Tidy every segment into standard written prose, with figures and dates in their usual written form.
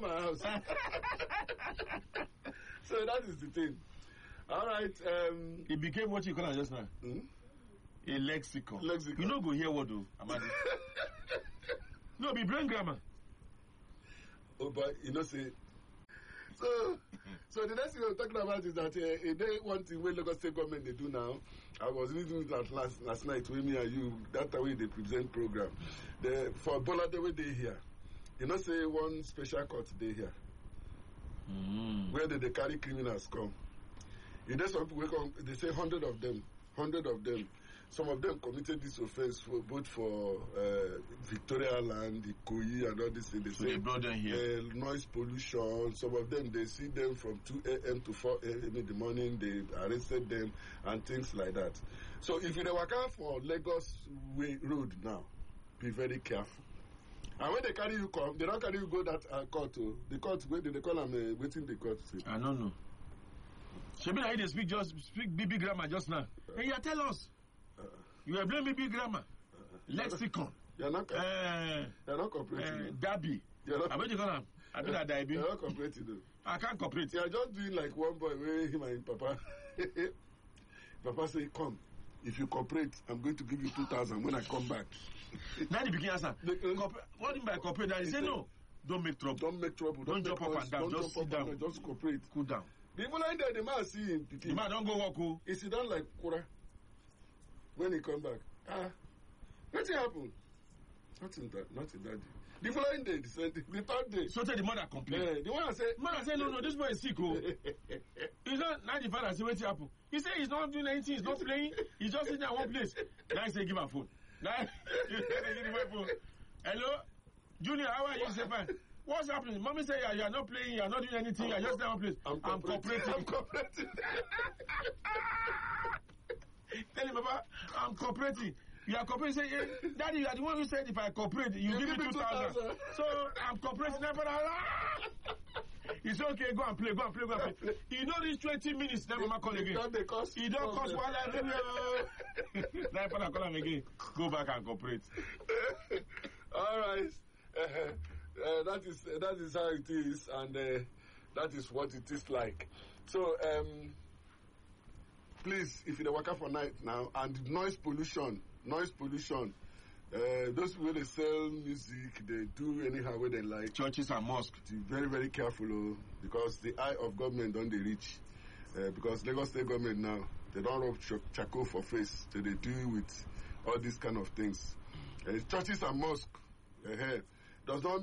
my house. So that is the thing. All right. It became what you call it just now. A lexicon. You know, go hear what do. No, be brain grammar. Oh, but you know, say. So the next thing we're talking about is that one thing where Lagos State government they do now. I was reading that last night with me and you. That way they present program. For Bola the way they here. You know, say one special court they here. Where they carry criminals come. You know, some people come, they say 100 of them. Some of them committed this offense both for Victoria Land, Ikoyi, and all this thing. They say noise pollution. Some of them, they see them from 2 a.m. to 4 a.m. in the morning. They arrested them and things like that. So if you work out for Lagos Road now, be very careful. And when they carry you come, they don't carry you go that court. The court, where they call them waiting the court. I don't know. Shebi, they speak BB grammar just now. Hey, you tell us. You are blaming BB grammar. Lexicon. You're not cooperating. Dabby. I bet you call them. I bet that You're not cooperating though. I can't cooperate. You're just doing like one boy where him and Papa. Papa say, come. If you cooperate, I'm going to give you 2,000 when I come back. Now the beginning answer. What do you mean by cooperate? He say no. Don't make trouble. Don't jump up and down. Just sit down. Just cooperate. Cool down. The people like that, the man see him. The man don't go walk. He sit down like Kura. When he come back, nothing happened. Nothing that day. The following day, the third day. So tell the mother complain. The one say, no, this boy is sick. He's not. Now the father say, what's happened? He say he's not doing anything. He's not playing. He's just sitting at one place. Now he say, give him a phone. Now he give him a phone. Hello, Junior, how are you? Say fine. What's happening? Mommy say you are not playing, you are not doing anything, you are just at one place. I'm cooperating. Tell him, Papa, I'm cooperating. You are cooperating. Say, hey, Daddy, you are the one who said if I cooperate, you give me 2,000. So I'm cooperating. It's okay, go and play. You know these 20 minutes, then Mama call again. He don't cost while I do. Now Father call him again. Go back and cooperate. All right. That is how it is, and that is what it is like. So, please, if you work out for night now, and noise pollution, those people they sell music, they do anyhow where they like. Churches and mosques. Be very, very careful, because the eye of government don't they reach. Because Lagos State government now, they don't rub charcoal for face, so they deal with all these kind of things. Churches and mosques, does not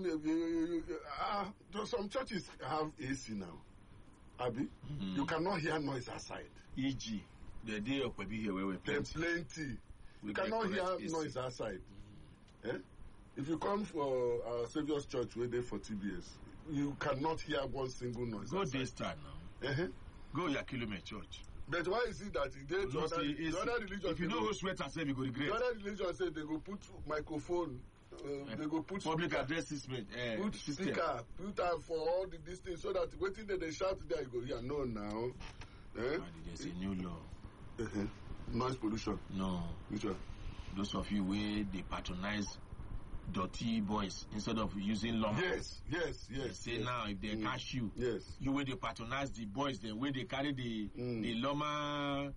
some churches have AC now. Abi, you cannot hear noise outside. E.g., the day of Baby here where we plenty. You cannot hear noise outside. If you come for our Savior's Church where they for TBS, you cannot hear one single noise. Go this time now. Go Yakilome Church. But why is it that the other religion? If you know who sweat yourself, you go regret. The other religion say they go put microphone. They go put public address system. Put speaker, put for all this thing so that waiting they shout there you go here. No now. There's a new law. Noise pollution. No. Which one? Those of you where they patronize dirty boys instead of using lumber. Yes. They say now if they catch you, you where they patronize the boys, then where they carry the lumber.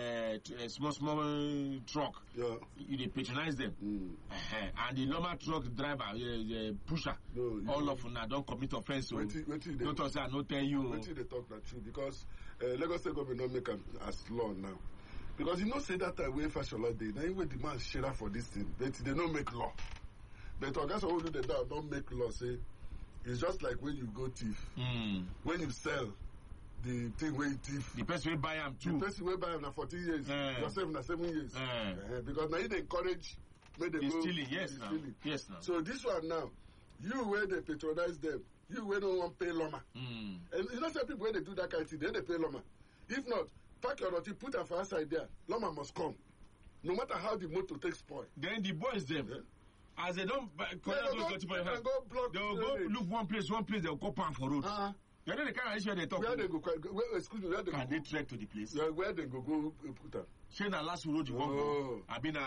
Small truck. You they patronize them. And the normal truck driver, the pusher, all of them don't commit offense. So don't say I not tell you. Wait till they talk that true, because Lagos State government don't make as law now. Because you know say that way Fashola day. Now even demand share for this thing, but they don't make law. But I guess all do they don't make law. Say it's just like when you go thief. When you sell. The thing where you thief. The person will buy them too. The person will buy them na 14 years. Yourself na 7 years. Because now you encourage when they go stealing. Yes now. So this one now, you where they patronize them, you where don't want pay loma. And you know some people where they do that kind of thing, they pay loma. If not, pack your roti, put her for outside there. Loma must come. No matter how the motor takes spoil. Then the boys them. As they don't they'll go look one place, they'll go pound for road. You know the kind of issue they talk. Where they go? Excuse me. Where they can they trek to the place? Where they go put them? She na last road you want go. I been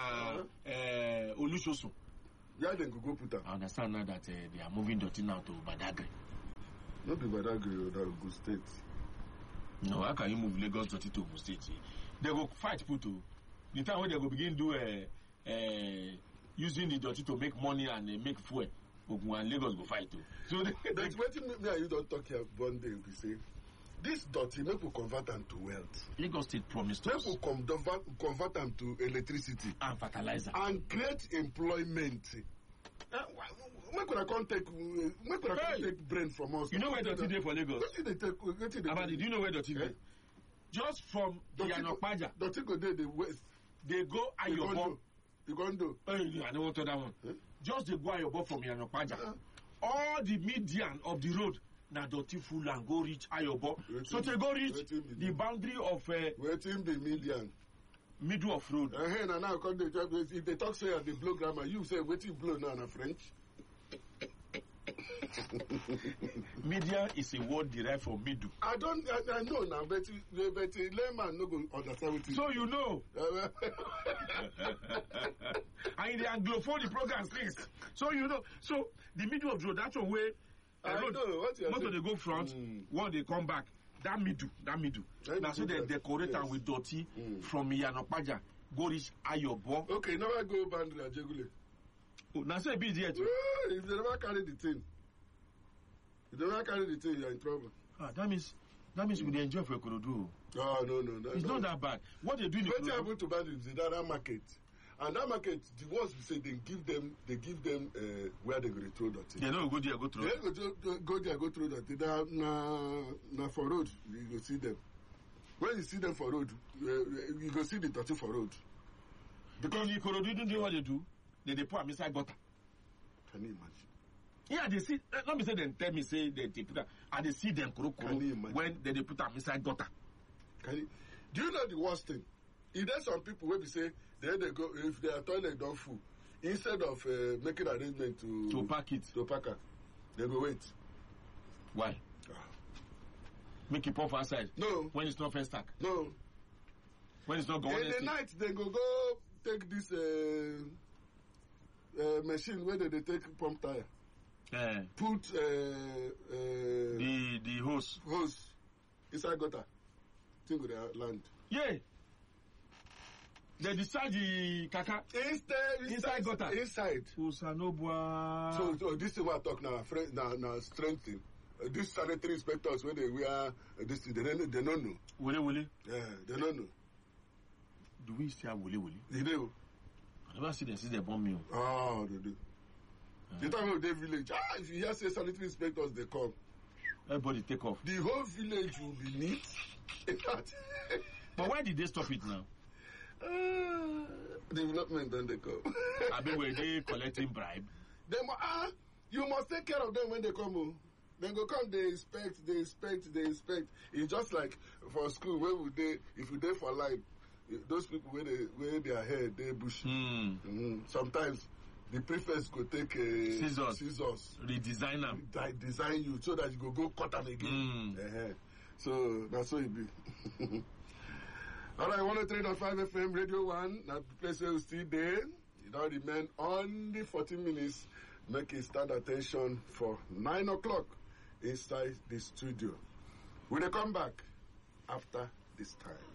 Olushoso. Where they go put them? I understand now that they are moving dirty now to Badagry. Not be Badagry or that Ogun State. No, how can you move Lagos to Ogun State? They go fight Puto. The time when they go begin do using the dirty to make money and make fuel, Ogun and Lagos go fight too. So that's what me and you don't talk here one day. We say this dirty make we convert them to wealth. Lagos State promised us. Make we convert them to electricity and fertilizer and create employment. Make we can't take brain from us. You know where dirty day for Lagos? What they take? Abadi, do you know where dirty day? Just from Yanopaja. Dirty go there the west. They go Ayobo. Ugondo. I don't want to that one. Just they go Ayobo from Yanopaja. All the median of the road na dirty full and go reach Ayobo. So they go reach the boundary of waiting the median. Middle of road. And now if they talk say they blow grammar, you say waiting blow now in French. Media is a word derived from middle. I know now, but layman no go understand what it is. So you know. And in the Anglophone, the program sings. So you know. So the middle of the road, that's a way. I know what you're saying. Most of they go front, one they come back. That middle. Now so they decorate them with dirty from Yanopaja. Go reach Ayobo. Okay, now I go boundary Ajegule. Oh, now say be there too. If they never carry the thing. If they never carry the thing, you're in trouble. That means we dey enjoy for Ikorodu. No. It's not that bad. What they do in Ikorodu. What happened to boundary is that market. And that market, the ones we say they give them where they go to throw that thing. They don't go there, go through. They go there, go through that thing. Na for road, you go see them. When you see them for road, you go see the dirty for road. Because in Ikorodu, don't know what they do. They put them inside gutter. Can you imagine? Yeah, they see. Let me say them tell me say they put them, and they see them when they put them inside gutter. Do you know the worst thing? If there's some people where we say they go if their toilet don't full, instead of making arrangement to pack it, they go wait. Why? Make it puff outside. No. When it's not first stack. No. When it's not going. In the night they go take this machine where they take pump tire. Put the hose inside gutter. Thing with the land. Yeah. They discharge the kaka inside gutter. Inside. So this is what I talk now. Now strengthening. These sanitary inspectors when they wear this, they don't know. Wole. Yeah, they don't know. Do we still have wole? They do. I never see them since they bomb me. Oh, they do. The time of the village. If you hear say sanitary inspectors, they come. Everybody take off. The whole village will be neat. But why did they stop it now? Development, then they come. I mean, were they collecting bribe? You must take care of them when they come. Then go come, they inspect. It's just like for school, where would they, if you there for life, those people where their hair, they bush. Sometimes the prefects go take scissors. Redesign them. Design you so that you go cut them again. So that's how it be. All right, 103.5 FM, Radio 1. That place where we still there. It all remain only 14 minutes. Make it stand attention for 9 o'clock inside the studio. We'll come back after this time.